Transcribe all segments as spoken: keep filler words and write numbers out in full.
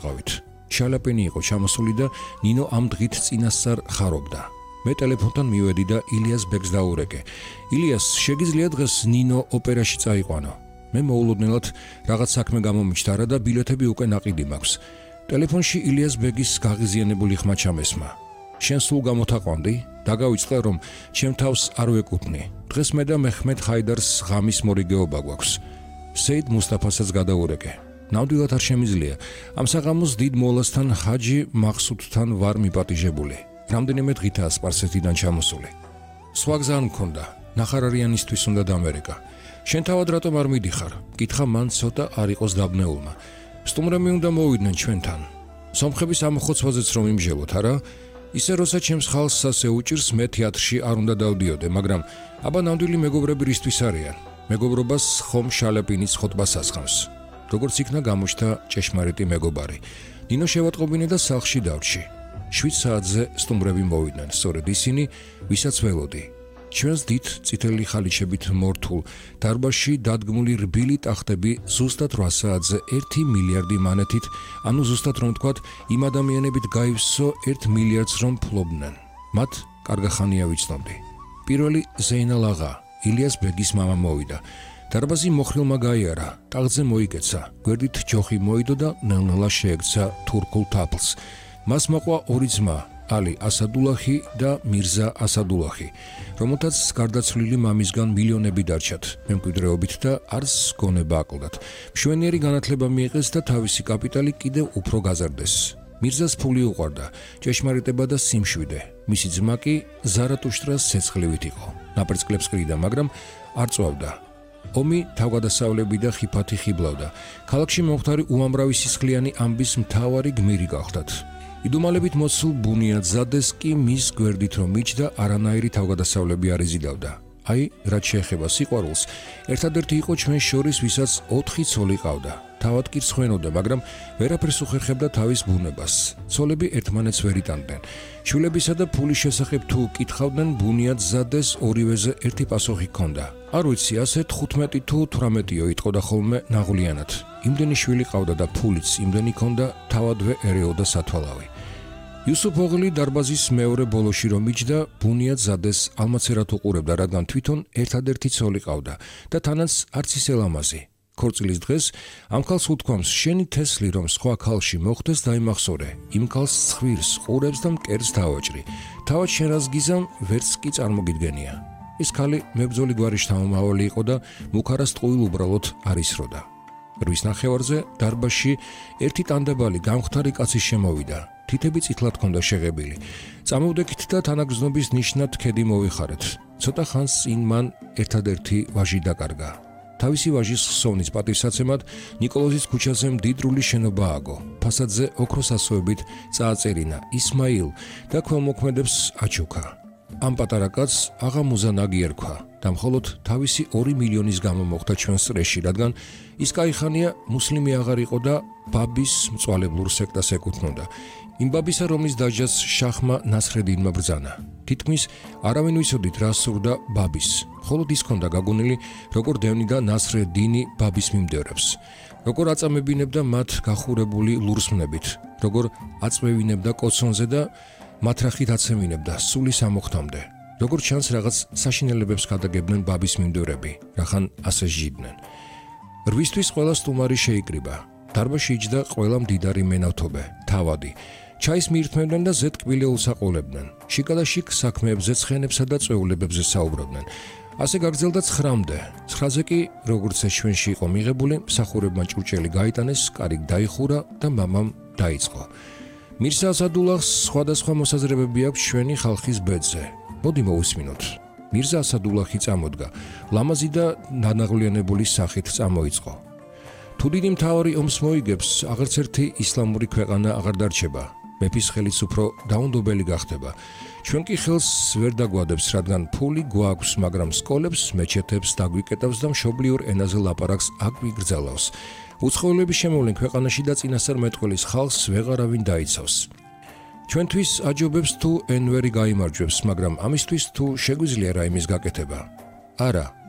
ვიყავით. შალაპენი იყო ჩამოსული და ნინო ამ დღით წინასწარ ხარობდა. მე ტელეფონთან მივედი და ილიას ბეგს დაურეკე. ილიას, შეგიძლია დღეს ნინო ოპერაში წაიყვანო. მე მოულოდნელად რაღაც საქმე გამომიჩნდა და ბილეთები უკვე ნაყიდი მაქვს. ტელეფონში ილიას ბეგის გაღიზიანებული ხმა ჩამესმა. შენ სულ გამოთაყვანდი? დაგავიწყე რომ ჩემ თავს არ ვეკუთვნი. დღეს მე და მეჰმედ ხაიდარს ღამის მორიგეობა გვაქვს. სეიდ მუსტაფასაც გადაურეკე. ნამდვილად არ შემიძლია. ამ საღამოს დიდ მოლასთან ჰაჯი მახსუდთან ვარ მიპატიჟებული. რამდენიმე დღითაა სპარსეთიდან ჩამოსული. სხვა გზა არ მქონდა. ნახარარიანისთვის უნდა დამერეკა. შენ თავად რატომ არ მიდიხარ? კითხა მან ცოტა არ იყოს დაბნეულმა. სტუმრები უნდა მოვიდნენ ჩვენთან. სომხების ამოხოცვაზეც რომ იმჟელოთ, არა? ისე როცა ჩემს ხალხს ასე უჭირს, მე თეატრში არ უნდა დავდიოდე, მაგრამ აბა ნამდვილი მეგობრები რისთვის არიან? მეგობრობას ხომ შალაპინის ხოტბას ასხამს. როგორც იქნა გამოჩნდა ჭეშმარიტი მეგობარი. ნინო შევატყობინე და სახლში დავრჩი. შვიდ საათზე სტუმრები მოვიდნენ, სწორედ ისინი, ვისაც ველოდი. ჩვენს დიდ წითელი ხალიჩებით მორთულ დარბაზში დადგმული რბილი ტახტები ზუსტად რვა საათზე ერთი მილიარდი მანეთით, ანუ ზუსტად რომ ვთქვათ, იმ ადამიანებით გაივსო ერთ მილიარდს რომ ფლობდნენ. მათ კარგახანია ვიცნობდი. პირველი ზეინალ აღა, ილიას ბეგის მამა მოვიდა. დარბაზი მოხრილმა გაიარა, ტახტზე მოიკეცა, გვერდით ჯოხი მოიდო და ნელ-ნელა შეექცა თურქულ თაფლს. მას მოყვა ორი ძმა, ალი ასადულაჰი და მირზა ასადულაჰი, რომელთაც გარდაცვლილი მამისგან მილიონები დარჩათ, მემკვიდრეობით და არც გონება აკლდათ. მშვენიერი განათლება მიიღეს და თავისი კაპიტალი კიდევ უფრო გაზარდეს. მირზას ფული უყვარდა, ჭეშმარიტება და სიმშვიდე. მისი ძმა კი ზარატუშტრას ცეცხლივით იყო. ნაპერწკლებს ყრიდა, მაგრამ არ წვავდა. ომი, თავგადასავლები და ხიფათი ხიბლავდა. ქალაქში მომხდარი უამრავი სისხლიანი ამბის მთავარი გმირი გახდათ. იდუმალებით მოცულ ბუნიათზადეს კი მის გვერდით რომ მიჯდა, არანაირი თავგადასავლები არ იზიდავდა. აი, რაც შეეხება სიყვარულს, ერთადერთი იყო ჩვენ შორის, ვისაც ოთხი ცოლი ყავდა. თავად კი რცხვენოდა, მაგრამ ვერაფერს უხერხებდა თავის ბუნებას. ცოლები ერთმანეთს ვერ იტანდნენ. შვილებისა და ფულის შესახებ თუ კითხავდნენ, ბუნიათზადეს ორივეზე ერთი პასუხი ჰქონდა. არ ვიცი, ასე თხუთმეტი თუ თვრამეტიო იტყოდა ხოლმე ნაღვლიანად. იმდენი შვილი ყავდა და ფულიც იმდენი ჰქონდა, თავადვე ერეოდა სათვალავი. იუსუფ ოღლი დარბაზის მეორე ბოლოში რომ მიჯდა, ბუნიათზადეს ალმაცერად უყურებდა, რადგან თვითონ ერთადერთი ცოლი ყავდა და თანაც არც ისე ლამაზი. ქორწილის დღეს ამ ქალს უთქვამს, შენი თესლი რომ სხვა ქალში მოხდეს, დაიმახსოვრე. იმ ქალს ცხვირს, ყურებს და მკერდს დავაჭრი. თავად შენ რას გიზამ, ვერც კი წარმოგიდგენია. ის ქალი მებრძოლი გვარის შთამომავალი იყო და მუქარას ტყუილ უბრალოდ არ ისროდა. რვის ნახევარზე დარბაზში ერთი ტანდაბალი გამხდარი კაცი შემოვიდა. თითები წითლად ჰქონდა შეღებილი. წამოვდექით და თანაგრძნობის ნიშნად ქედი მოვიხარეთ. ცოტა ხანს წინ მან ერთადერთი ვაჟი დაკარგა. თავისი ვაჟის ხსოვნის პატივსაცემად ნიკოლოზის ქუჩაზე მდიდრული შენობა ააგო. ფასადზე ოქროს ასოებით წააწერინა ისმაილ და ქველმოქმედებს აჩუქა. ამ პატარა კაცს აღა მუზანაგი ერქვა და მხოლოდ თავისი ორი მილიონის გამო მოხდა ჩვენს წრეში, რადგან ის კაიხანია მუსლიმი აღარ იყო და ბაბის მწვალებლურ სექტას ეკუთვნოდა. იმ ბაბისა, რომლის დაჯას შახმა ნასრედინმა ბრძანა. თითქმის არავინ ვიცოდით რა სურდა ბაბის. მხოლოდ ის ჰქონდა გაგონილი, როგორ დევნიდა ნასრედინი ბაბის მიმდევრებს, როგორ აწამებინებდა მათ გახურებული ლურსმნებით, როგორ აწვევინებდა კოცონზე და მათ რახით აცემინებდა სულის ამოხთამდე. როგორც ჩანს, რაღაც საშინელებებს გადაგებდნენ ბაბის მიმდევრები, რახან ასე ჟიდნენ. რვისთვის ყველა სტუმარი შეიკრიბა. დარბაზში იჯდა ყველა მდიდარი მენავთობე, თავადი. ჩაის მიირთმევდნენ და ზეთკბილეულს აყოლებდნენ. შიკა და შიკ საქმეებზე, ცხენებსა და წვეულებებზე საუბრობდნენ. ასე გაგრძელდა ცხრამდე. ცხრაზე კი, როგორც ეს ჩვენში იყო მიღებული, მსახურებმა ჭურჭელი გაიტანეს, კარი დაიხურა და მამამ დაიწყო. მირზა ასადულაჰს სხვადასხვა მოსაზრებები აქვს ჩვენი ხალხის ბედზე. მოდი მოვისმინოთ. მირზა ასადულაჰი წამოდგა, ლამაზი და დანაღლიანებული სახით წამოიწყო. თუ დიდი მთავარი ომს მოიგებს, აღარც ერთი ისლამური ქვეყანა აღარ დარჩება. მეფის ხელიც უფრო დაუნდობელი გახდება. ჩვენ კი ხელს ვერ დაგვადებს, რადგან ფული გვაქვს, მაგრამ სკოლებს, მეჩეთებს დაგვიკეტავს და მშობლიურ ენაზე ლაპარაკს აგვიგრძალავს. უცხოელების შემოვლენ ქვეყანაში და წინასწარ მეტყველის ხალხს ვეღარავინ დაიცავს. ჩვენთვის აჯობებს თუ ენვერი გაიმარჯვებს, მაგრამ ამისთვის თუ შეგვიძლია რაიმის გაკეთება? არა,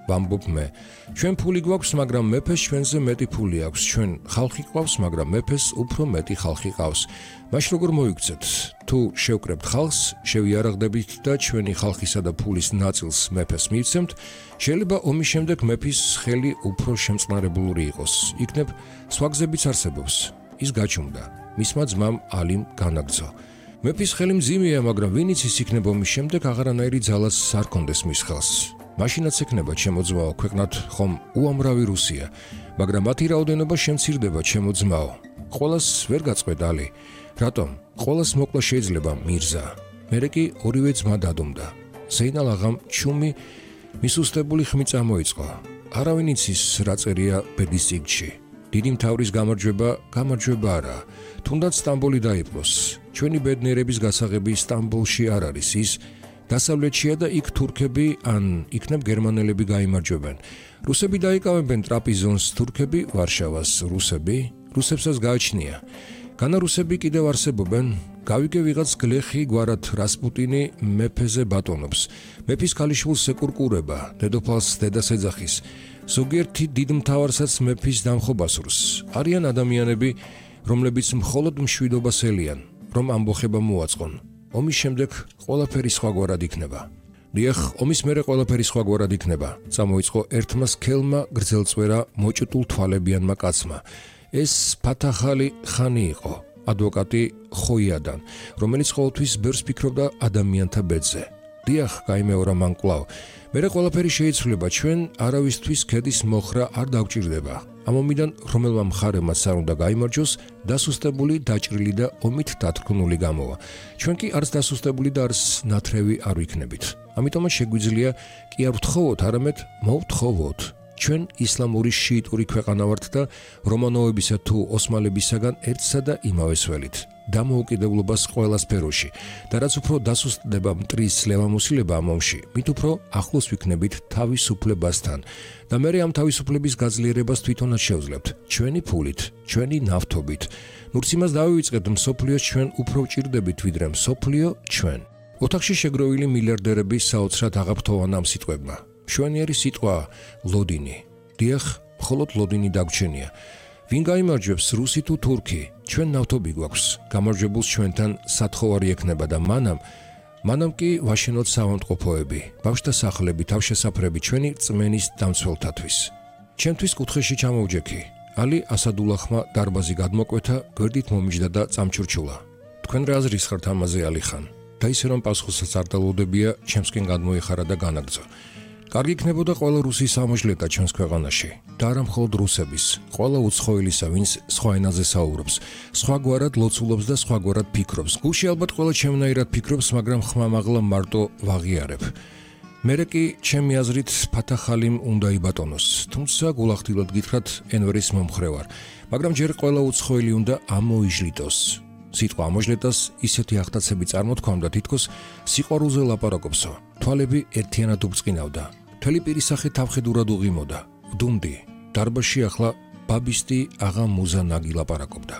ვამბობ მე. ჩვენ ფული გვაქვს, მაგრამ მეფეს ჩვენზე მეტი ფული აქვს. ჩვენ ხალხი ყავს, მაგრამ მეფეს უფრო მეტი ხალხი ყავს. მაშ როგორ მოიქცეთ? თუ შევკრებთ ხალხს, შევიარაღდებით და ჩვენი ხალხისა და ფულის ნაწილს მეფეს მივცემთ, შეიძლება ომის შემდეგ მეფის ხელი უფრო შემწყნარებლური იყოს. იქნებ სხვა გზებიც არსებობს. ის გაჩუმდა. მისმა ძმამ ალიმ განაგრძო. მეფის ხელი მძიმეა, მაგრამ ვინიც ის იქნება ომის შემდეგ აღარანაირი ძალაც არ კონდეს მის ხელს. მაშინაც ექნება ჩემო ძმაო, ქვეყნად ხომ უამრავი რუსია, მაგრამ მათი რაოდენობა შემცირდება ჩემო ძმაო. ყველას ვერ გაწყვეტ ალი. რატომ? ყველას მოკლა შეიძლება მირზა. მერე კი ორივე ძმა დადუმდა. ზეინალ აღამ ჩუმი მისუსტებული ხმი წამოიწყო. არავინ იცის რა წერია ბედის წიგნში. დიდი მთავრის გამარჯვება, გამარჯვება არა. თუნდაც სტამბოლი დაიპყროს. ჩვენი ბედნიერების გასაღები სტამბოლში არ არის, ის დასავლეთშია და იქ თურქები ან იქნებ გერმანელები გაიმარჯვებენ. რუსები დაიკავებენ ტრაპიზონს, თურქები ვარშავას, რუსები, რუსებსაც გააჩნია. განა რუსები კიდევ არსებობენ, გავიგე ვიღაც გლეხი გვარად რასპუტინი მეფეზე ბატონობს. მეფის ქალიშვილს ეკურკურება, დედოფალს დედას ეძახის. ზოგიერთი დიდ მთავარსაც მეფის დამხობა სურს. არიან ადამიანები, რომლებიც მხოლოდ მშვიდობას ელიან, რომ ამბოხება მოაწყონ. ომის შემდეგ ყველაფერი სხვაგვარად იქნება. დიახ, ომის მერე ყველაფერი სხვაგვარად იქნება. წამოიწყო ერთმა სქელმა გრძელწვერა მოჭუტულ თვალებიანმა კაცმა. ეს ფათახალი ხანი იყო, ადვოკატი ხოიადან, რომელიც ყოველთვის ბერს ფიქრობდა ადამიანთა ბედზე. დიახ, გაიმეორა მან კვლავ. მერე ყველაფერი შეიცვლება, ჩვენ არავისთვის ქედის მოხრა არ დაგვჭირდება. ამ ომიდან რომელმა მხარემაც არ უნდა გაიმარჯვოს, დასუსტებული, დაჭრილი და ომით დათრგნული გამოვა. ჩვენ კი არც დასუსტებული და არც ნათრევი არ ვიქნებით. ამიტომაც შეგვიძლია კი არ ვთხოვოთ, არამედ მოვთხოვოთ. ჩვენ ისლამური შიიტური ქვეყანა ვართ და რომანოვებისა თუ ოსმალებისაგან ერთსა და იმავეს ველით. დამოუკიდებლობას ყველა სფეროში და რაც უფრო დასუსტდება მტრის ლევამოსილება ამ ომში, მით უფრო ახლოს ვიქნებით თავისუფლებასთან და მერე ამ თავისუფლების გაძლიერებას თვითონაც შევძლებთ, ჩვენი ფულით, ჩვენი ნავთობით. ნურც იმას დავივიწყებთ, მსოფლიოს ჩვენ უფრო ვჭირდებით, ვიდრე მსოფლიო ჩვენ. ოთახში შეგროვილი მილიარდერები საოცრად აღაფრთოვან ამ სიტყვებმა. მშვენიერი სიტყვა ლოდინი. დიახ, მხოლოდ ლოდინი დაგვრჩენია. ვინ გაიმარჯვებს, რუსი თუ თურქი? ჩვენ ნავთობი გვაქვს. გამარჯვებულს ჩვენთან სათხოვარი ექნება და მანამ, მანამ კი ვაშენოთ საავადმყოფოები, ბავშვთა სახლები, თავშესაფრები ჩვენი რწმენის დამცველთათვის. ჩემთვის კუთხეში ჩამოვჯექი. ალი ასადულახმა დარბაზი გადმოკვეთა, გვერდით მომიჯდა და წამჩურჩულა. თქვენ რა აზრის ხართ ამაზე ალი ხან? და ისე რომ პასუხსაც არ დალოდებია, ჩემსკენ გადმოიხარა და განაგრძო. კარგი იქნებოდა ყველა რუსის ამოჟლეტა ჩვენს ქვეყანაში და არა მხოლოდ რუსების, ყველა უცხოელისა, ვინც სხვა ენაზე საუბრობს, სხვაგვარად ლოცულობს და სხვაგვარად ფიქრობს. გუში ალბათ ყველა ჩემნაირად ფიქრობს, მაგრამ ხმამაღლა მარტო ვაღიარებ. მერე კი ჩემი აზრით ფათახალიმ უნდა იბატონოს, თუმცა გულახდილად გითხრათ ენვერის მომხრე ვარ, მაგრამ ჯერ ყველა უცხოელი უნდა ამოიჟლიტოს. სიტყვა ამოჟლეტას ისეთი ახტაცები წარმოთქვამდა, თითქოს სიყვარულზე ლაპარაკობსო. თვალები ერთიანად უბწყინავდა. მთელი პირისახე თავხედურად უღიმოდა. ვდუმდი, დარბაზში ახლა ბაბისტი აღა მუზა ნაგი ლაპარაკობდა.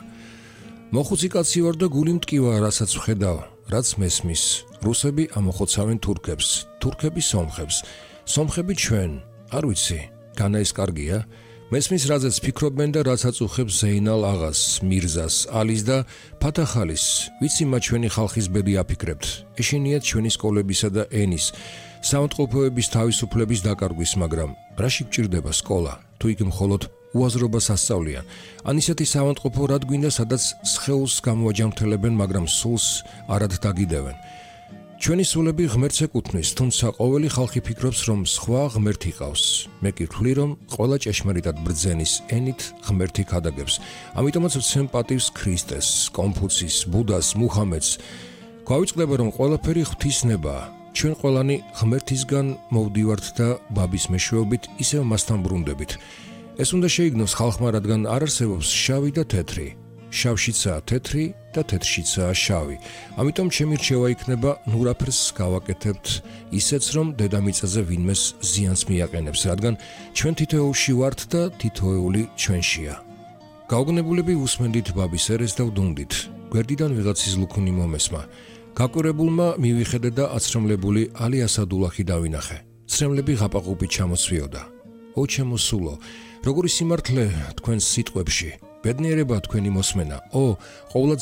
მოხუცი კაცი ვარ და გული მტკივა, რასაც ვხედავ, რაც მესმის. რუსები ამოხოცავენ თურქებს, თურქები სომხებს, სომხები ჩვენ, არ ვიცი, განა ეს კარგია? მესმის რაზეც ფიქრობენ და რაცაც უხებს ზეინალ აღას, მირზას, ალის და ფათახალის, ვიცი მათ ჩვენი ხალხის ბედი აფიქრებთ. ეშინიათ ჩვენი სკოლებისა და ენის, საავადმყოფოების თავისუფლების დაკარგვის, მაგრამ რაში გჭირდება სკოლა, თუ იქ მხოლოდ უაზრობას ასწავლიან. ან ისეთი საავადმყოფო რად გვინდა, სადაც სხეულს გამოაჯამრთელებენ, მაგრამ სულს არად დაგიდევენ. ჩვენი სულები ღმერთს ეკუთვნის, თუმცა ყოველი ხალხი ფიქრობს, რომ სხვა ღმერთი ყავს. მე კი ვთვლი, რომ ყველა ჭეშმარიტად ბრძენის ენით ღმერთი ქადაგებს. ამიტომაც ვცემ პატივს ქრისტეს, კონფუცის, ბუდას, მუჰამედს. გვავიწყდება, რომ ყველაფერი ღვთისნებაა. ჩვენ ყველანი ღმერთისგან მოვდივართ და ბაბის მეშვეობით ისევ მასთან ბრუნდებით. ეს უნდა შეიგნოს ხალხმა, რადგან არ არსებობს შავი და თეთრი. შავშიცაა თეთრი და თეთრშიცაა შავი. ამიტომ ჩემი რჩევა იქნება ნურაფერს გავაკეთებთ ისეც, რომ დედამიწაზე ვინმეს ზიანს მიაყენებს, რადგან ჩვენ თითოეულში ვართ და თითოეული ჩვენშია. გაოგნებულები უსმენდით ბაბის ერეს და ვდუმდით. გვერდიდან ვიღაცის ლუქუნი მომესმა. გაკვირებულმა მივიხედე და აცრემლებული ალი ასადულახი დავინახე. ცრემლები ღაპაღობით ჩამოსვიოდა. ო ჩემო სულო, როგორი სიმართლე თქვენს სიტყვებში, ბედნიერება თქვენი მოსმენა. ო, ყოვლად